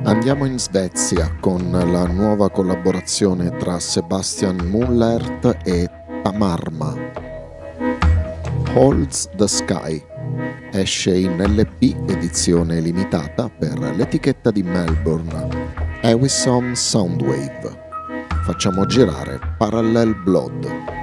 Andiamo in Svezia con la nuova collaborazione tra Sebastian Mullert e Tamarma. Holds the Sky esce in LP edizione limitata per l'etichetta di Melbourne, Ewison Soundwave. Facciamo girare Parallel Blood.